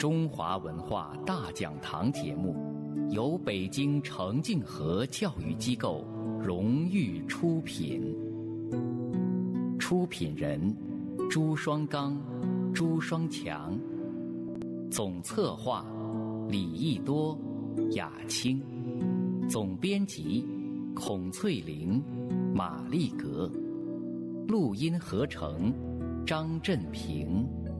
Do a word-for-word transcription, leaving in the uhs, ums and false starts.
中华文化大讲堂节目由北京程敬和教育机构荣誉出品，出品人朱双刚、朱双强，总策划李益多、雅青，总编辑孔翠玲、马丽格，录音合成张振平。